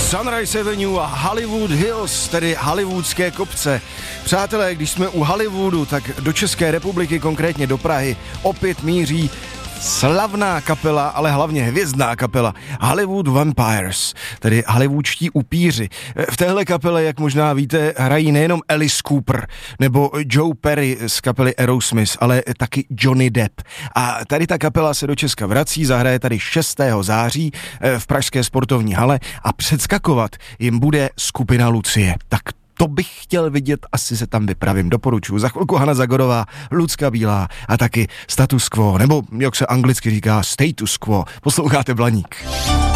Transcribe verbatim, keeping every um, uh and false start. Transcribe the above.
Sunrise Avenue a Hollywood Hills, tedy hollywoodské kopce. Přátelé, když jsme u Hollywoodu, tak do České republiky, konkrétně do Prahy, opět míří slavná kapela, ale hlavně hvězdná kapela Hollywood Vampires, tedy hollywoodští upíři. V téhle kapele, jak možná víte, hrají nejenom Alice Cooper nebo Joe Perry z kapely Aerosmith, ale taky Johnny Depp. A tady ta kapela se do Česka vrací, zahraje tady šestého září v pražské sportovní hale a předskakovat jim bude skupina Lucie. Tak to bych chtěl vidět, asi se tam vypravím, doporučuji. Za chvilku Hana Zagorová, Lucka Bílá a taky Status Quo, nebo jak se anglicky říká Status Quo. Posloucháte Blaník.